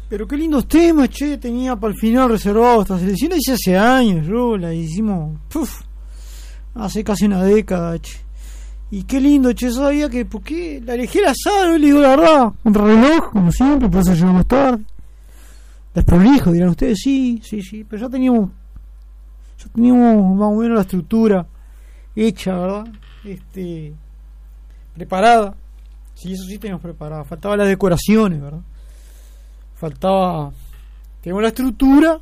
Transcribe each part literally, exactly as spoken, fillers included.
Pero qué lindos temas, che, tenía para el final reservado esta selección. La hice hace años, yo la hicimos, puf, hace casi una década, che. Y qué lindo, che, sabía que, ¿por qué? La elegí al azar, le digo la verdad, contra reloj, como siempre, por eso llegó más tarde. Desprolijo, dirán ustedes, sí, sí, sí, pero ya teníamos, ya teníamos más o menos la estructura hecha, ¿verdad? Este, preparada. Sí, eso sí teníamos preparada. Faltaban las decoraciones, ¿verdad? Faltaba, tenemos la estructura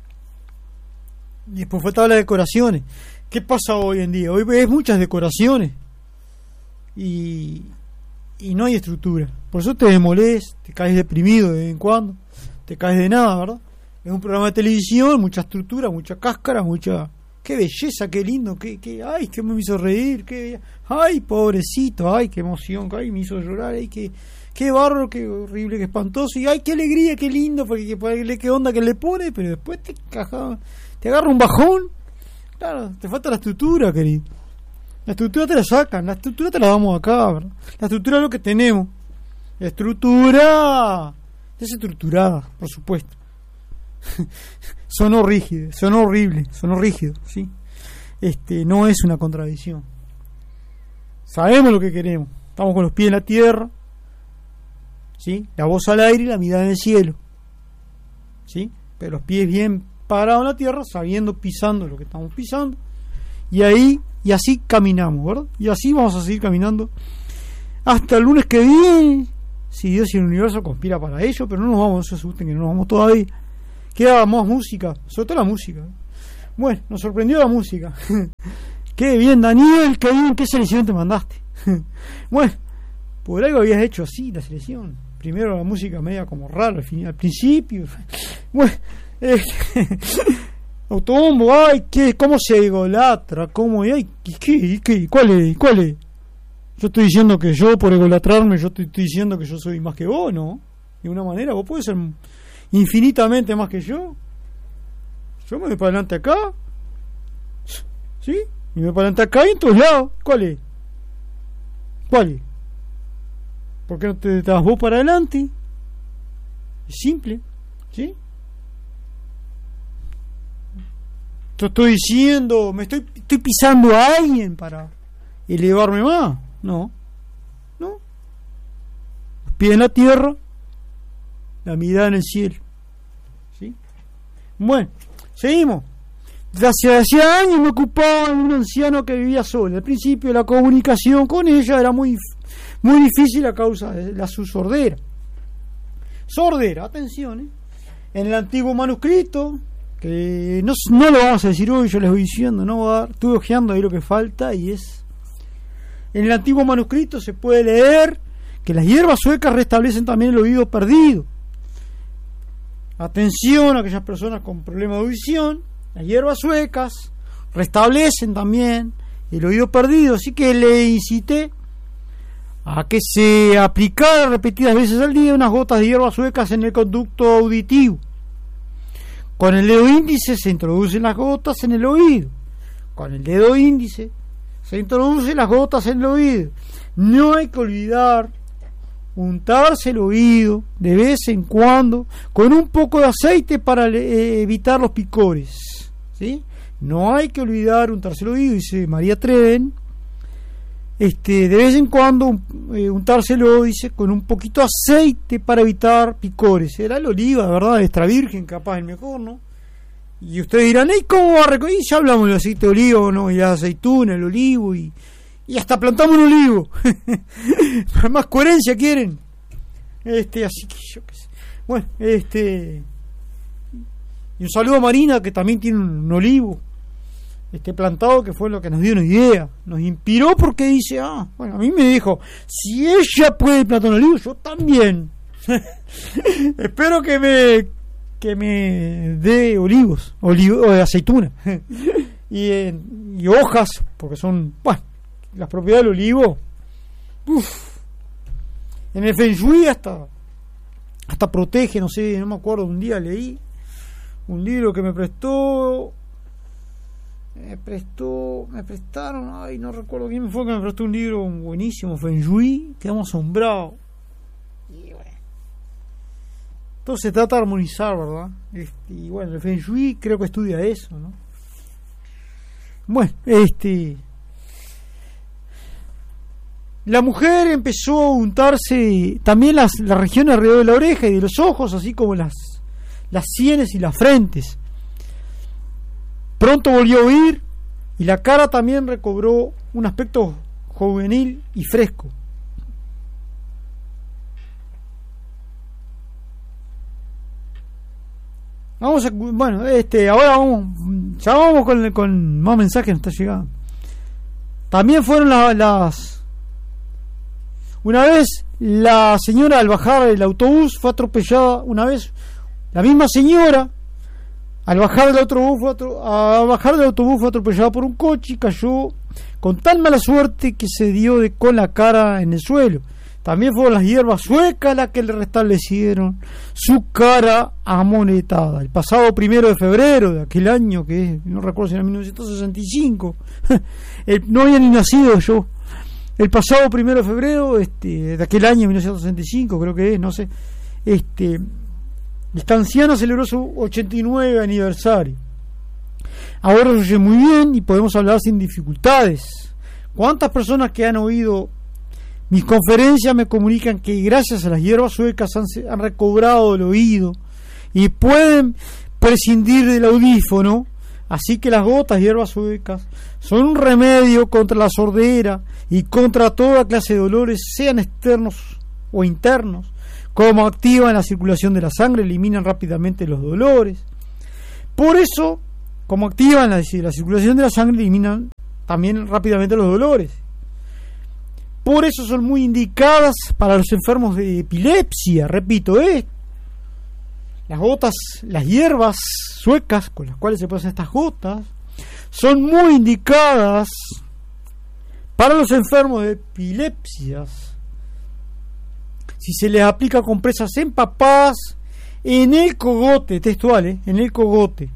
y después faltaban las decoraciones. ¿Qué pasa hoy en día? Hoy ves muchas decoraciones y, y no hay estructura. Por eso te demolés, te caes deprimido de vez en cuando, te caes de nada, ¿verdad? Es un programa de televisión, mucha estructura, mucha cáscara, mucha... ¡Qué belleza, qué lindo! Qué, qué, ¡Ay, qué me hizo reír! Qué, ¡Ay, pobrecito! ¡Ay, qué emoción! ¡Ay, me hizo llorar! ¡Ay, qué, qué barro! ¡Qué horrible! ¡Qué espantoso! Y ¡ay, qué alegría! ¡Qué lindo! Porque qué, qué onda que le pone, pero después te caja, te agarra un bajón. Claro, te falta la estructura, querido. La estructura te la sacan, la estructura te la damos acá, ¿verdad? La estructura es lo que tenemos. La estructura desestructurada, por supuesto. Sonó rígido, sonó horrible, sonó rígido, ¿sí? Este, no es una contradicción. Sabemos lo que queremos. Estamos con los pies en la tierra, ¿sí? La voz al aire y la mirada en el cielo, ¿sí? Pero los pies bien parados en la tierra, sabiendo, pisando lo que estamos pisando. Y ahí, y así caminamos, ¿verdad? Y así vamos a seguir caminando hasta el lunes que viene, si Dios y el universo conspira para ello, pero no nos vamos, no se asusten que no nos vamos todavía. Queda más música, sobre todo la música. Bueno, nos sorprendió la música. Qué bien, Daniel, qué bien, qué selección te mandaste. Bueno, por algo habías hecho así la selección. Primero la música media como rara al, fin, al principio. Bueno, eh, Autobombo, ay, ¿qué? ¿Cómo se egolatra? ¿Cómo? Ay, ¿qué? ¿Qué? ¿Cuál es? ¿Cuál es? Yo estoy diciendo que yo, por egolatrarme, yo estoy, estoy diciendo que yo soy más que vos, ¿no? De una manera, vos podés ser infinitamente más que yo. Yo me voy para adelante acá, ¿sí? Y me voy para adelante acá y en todos lados. ¿Cuál es? ¿Cuál es? ¿Por qué no te das vos para adelante? Es simple, ¿sí? Yo estoy diciendo, me estoy, estoy pisando a alguien para elevarme más. No, no. Los pies en la tierra, la mirada en el cielo. ¿Sí? Bueno, seguimos. Hace, hace años me ocupaba de un anciano que vivía solo. Al principio la comunicación con ella era muy, muy difícil a causa de la su sordera. Sordera, atención, ¿eh? En el antiguo manuscrito, que no, no lo vamos a decir hoy, yo les voy diciendo, no va a dar, estuve ojeando ahí lo que falta y es... En el antiguo manuscrito se puede leer que las hierbas suecas restablecen también el oído perdido. Atención a aquellas personas con problemas de audición, las hierbas suecas restablecen también el oído perdido, así que le incité a que se aplicara repetidas veces al día unas gotas de hierbas suecas en el conducto auditivo. Con el dedo índice se introducen las gotas en el oído. Con el dedo índice se introducen las gotas en el oído. No hay que olvidar untarse el oído de vez en cuando con un poco de aceite para eh, evitar los picores, ¿sí? No hay que olvidar untarse el oído, dice María Treven. Este, de vez en cuando eh, untárselo, dice, con un poquito de aceite para evitar picores. Era el oliva, ¿verdad? Extra virgen, capaz el mejor, ¿no? Y ustedes dirán, ¿y cómo va a recoger? Ya hablamos del aceite de olivo, ¿no? Y la aceituna, el olivo, y, y hasta plantamos un olivo. Más coherencia quieren. Este, así que yo qué sé. Bueno, este. Y un saludo a Marina, que también tiene un, un olivo. Este plantado, que fue lo que nos dio una idea, nos inspiró porque dice, ah, bueno, a mí me dijo, si ella puede plantar un olivo, yo también. Espero que me que me dé olivos, olivo, o de aceituna y, eh, y hojas, porque son, bueno, las propiedades del olivo. Uf, en el Feng Shui hasta hasta protege, no sé, no me acuerdo, un día leí un libro que me prestó me prestó, me prestaron, ay, no recuerdo quién fue que me prestó un libro buenísimo, Feng Shui, quedamos asombrados. Y bueno, Todo se trata de armonizar, ¿verdad? Este, y bueno, el Feng Shui creo que estudia eso, ¿no? Bueno, este... la mujer empezó a untarse también las, las regiones alrededor de la oreja y de los ojos, así como las, las sienes y las frentes. Pronto volvió a oír y la cara también recobró un aspecto juvenil y fresco. Vamos a, bueno, este, ahora vamos, ya vamos con, con más mensajes que nos está llegando. También fueron la, las... Una vez la señora al bajar del autobús fue atropellada, una vez la misma señora al bajar del autobús fue, atro, a bajar del autobús fue atropellada por un coche y cayó con tan mala suerte que se dio de con la cara en el suelo. También fueron las hierbas suecas las que le restablecieron su cara amonetada. El pasado primero de febrero de aquel año, que no recuerdo si era mil novecientos sesenta y cinco, el, no había ni nacido yo. El pasado primero de febrero este, de aquel año, mil novecientos sesenta y cinco, creo que es, no sé, este, esta anciana celebró su ochenta y nueve aniversario. Ahora se oye muy bien y podemos hablar sin dificultades. ¿Cuántas personas que han oído mis conferencias me comunican que gracias a las hierbas suecas han, han recobrado el oído y pueden prescindir del audífono? Así que las gotas de hierbas suecas son un remedio contra la sordera y contra toda clase de dolores, sean externos o internos. Como activan la circulación de la sangre, eliminan rápidamente los dolores. Por eso, como activan la, la circulación de la sangre, eliminan también rápidamente los dolores. Por eso son muy indicadas para los enfermos de epilepsia. Repito, ¿eh? Las gotas, las hierbas suecas con las cuales se pasan estas gotas, son muy indicadas para los enfermos de epilepsias. Si se les aplica compresas empapadas en el cogote, textual, ¿eh? en el cogote.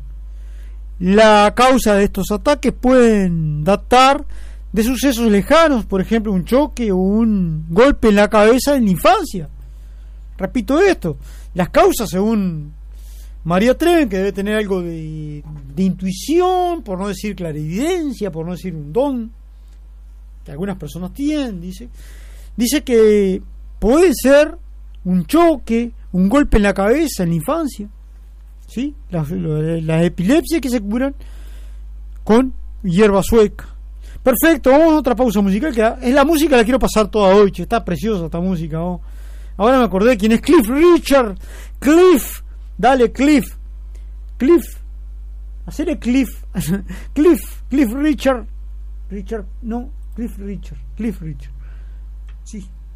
La causa de estos ataques pueden datar de sucesos lejanos, por ejemplo un choque o un golpe en la cabeza en la infancia. Repito esto, las causas según María Treven, que debe tener algo de, de intuición, por no decir clarividencia, por no decir un don que algunas personas tienen, dice, dice que puede ser un choque, un golpe en la cabeza en la infancia, ¿sí? Las, las epilepsias que se curan con hierba sueca. Perfecto, vamos a otra pausa musical, que es la música, la quiero pasar toda hoy, che, está preciosa esta música, ¿no? Ahora me acordé quién es Cliff Richard. Cliff, dale Cliff, Cliff, hacerle Cliff, Cliff, Cliff Richard, Richard, no, Cliff Richard, Cliff Richard, sí.